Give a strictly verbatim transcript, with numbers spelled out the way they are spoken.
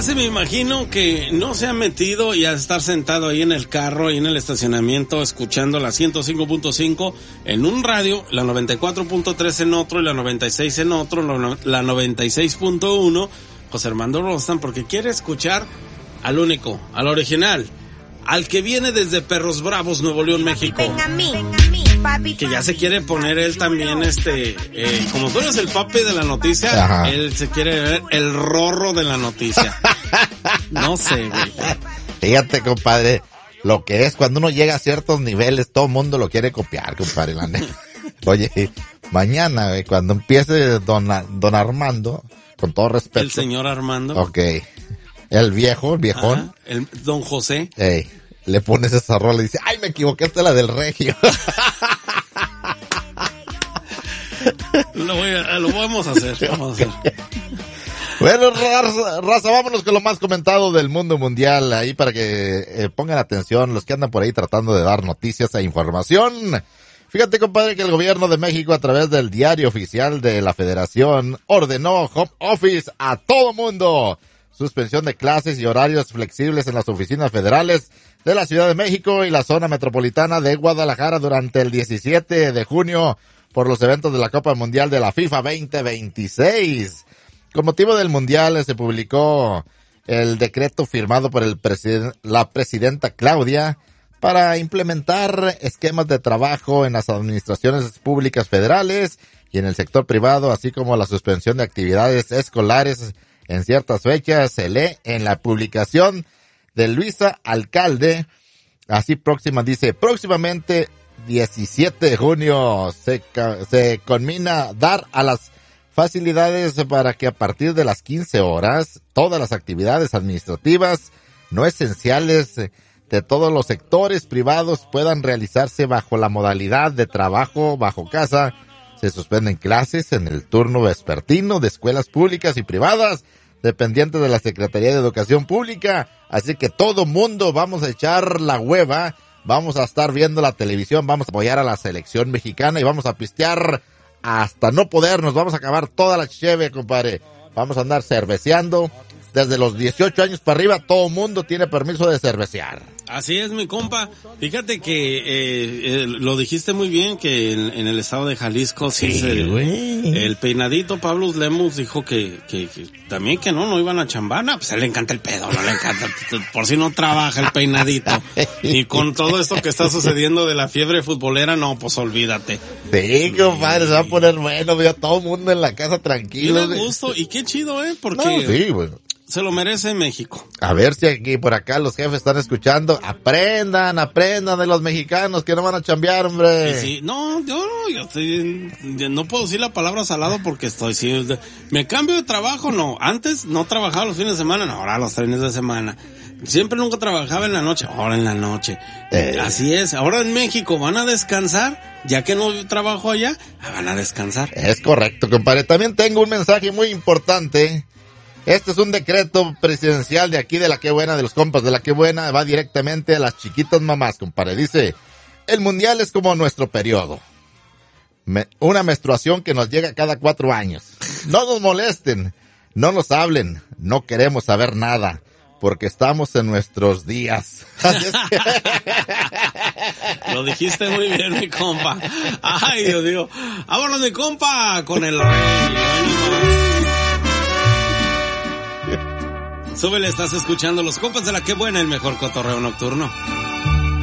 se me imagino que no se ha metido y a estar sentado ahí en el carro, ahí en el estacionamiento, escuchando la ciento cinco punto cinco en un radio, la noventa y cuatro punto tres en otro y la noventa y seis en otro, la noventa y seis punto uno, José Armando Rostan, porque quiere escuchar al único, al original, al que viene desde Perros Bravos, Nuevo León, México. Que ya se quiere poner él también, este, eh, como tú eres el papi de la noticia, ajá, él se quiere ver el rorro de la noticia. No sé, güey. Fíjate, compadre, lo que es cuando uno llega a ciertos niveles, todo el mundo lo quiere copiar, compadre. La neta. Oye, mañana, güey, cuando empiece don, don Armando, con todo respeto. El señor Armando. Ok. El viejo, el viejón. Ajá, el don José. Ey, le pones esa rola y dice, ay, me equivoqué, esta es la del Regio. Lo, voy a, lo vamos a hacer, vamos a hacer. Bueno, raza, raza, vámonos con lo más comentado del mundo mundial, ahí para que eh, pongan atención los que andan por ahí tratando de dar noticias e información. Fíjate, compadre, que el gobierno de México, a través del diario oficial de la Federación, ordenó home office a todo mundo. Suspensión de clases y horarios flexibles en las oficinas federales de la Ciudad de México y la zona metropolitana de Guadalajara durante el diecisiete de junio por los eventos de la Copa Mundial de la FIFA veinte veintiséis. Con motivo del Mundial se publicó el decreto firmado por el presiden- la presidenta Claudia para implementar esquemas de trabajo en las administraciones públicas federales y en el sector privado, así como la suspensión de actividades escolares en ciertas fechas. Se lee en la publicación de Luisa Alcalde, así próxima, dice, próximamente diecisiete de junio se, se conmina dar a las facilidades para que a partir de las quince horas todas las actividades administrativas no esenciales de todos los sectores privados puedan realizarse bajo la modalidad de trabajo bajo casa. Se suspenden clases en el turno vespertino de escuelas públicas y privadas dependientes de la Secretaría de Educación Pública. Así que todo mundo vamos a echar la hueva, vamos a estar viendo la televisión, vamos a apoyar a la selección mexicana y vamos a pistear hasta no poder, nos vamos a acabar toda la cheve, compadre. Vamos a andar cerveceando. Desde los dieciocho años para arriba, todo mundo tiene permiso de cervecear. Así es, mi compa. Fíjate que eh, eh, lo dijiste muy bien, que en, en el estado de Jalisco sí, sí se, el peinadito Pablo Lemus dijo que, que, que también que no, no iban a chambana. Pues a él le encanta el pedo, no le encanta, por si no trabaja el peinadito. Y con todo esto que está sucediendo de la fiebre futbolera, no, pues olvídate. Sí, compadre, se va a poner bueno, ya todo el mundo en la casa tranquilo. Y de gusto, y qué chido, ¿eh? Porque no, sí, bueno, se lo merece México. A ver si aquí por acá los jefes están escuchando. Aprendan, aprendan de los mexicanos que no van a chambear, hombre. Sí, sí. No, yo, yo estoy, yo no puedo decir la palabra salado porque estoy, sí, me cambio de trabajo, no. Antes no trabajaba los fines de semana, no, ahora los fines de semana. Siempre nunca trabajaba en la noche, ahora en la noche. Eh. Así es, ahora en México van a descansar, ya que no trabajo allá, van a descansar. Es correcto, compadre. También tengo un mensaje muy importante. Este es un decreto presidencial de aquí de la Qué Buena, de los compas de la Qué Buena, va directamente a las chiquitas mamás, compadre. Dice, el mundial es como nuestro periodo. Me, una menstruación que nos llega cada cuatro años. No nos molesten, no nos hablen, no queremos saber nada, porque estamos en nuestros días. Lo dijiste muy bien, mi compa. Ay, Dios mío. Vámonos, mi compa, con el rey. Súbele, estás escuchando Los Compas de la Qué Buena, el mejor cotorreo nocturno.